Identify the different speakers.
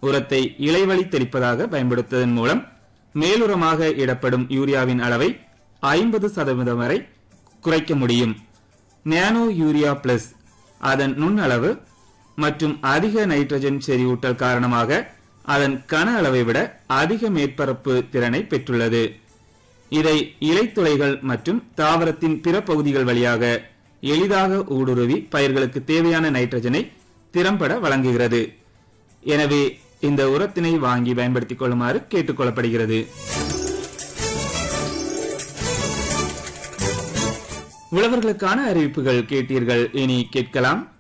Speaker 1: உரத்தை இலைவழி தெளிப்பதாக பயன்படுத்துவதன் மூலம் மேலுரமாக இடப்படும் யூரியாவின் அளவை 50% வரை குறைக்க முடியும். நானோ யூரியா பிளஸ் அதன் நுண்ணளவு மற்றும் அதிக நைட்ரஜன் செறிவூட்டல் காரணமாக அதன் கன அளவை விட அதிக மேற்பரப்பு திறனை பெற்றுள்ளது. இதை இலைத்துளைகள் மற்றும் தாவரத்தின் பிற பகுதிகள் வழியாக எளிதாக ஊடுருவி பயிர்களுக்கு தேவையான நைட்ரஜனை திறம்பட வழங்குகிறது. எனவே இந்த உரத்தினை வாங்கி பயன்படுத்திக் கொள்ளுமாறு கேட்டுக்கொள்ளப்படுகிறது. உழவர்களுக்கான அறிவிப்புகள் கேட்டீர்கள். இனி கேட்கலாம்.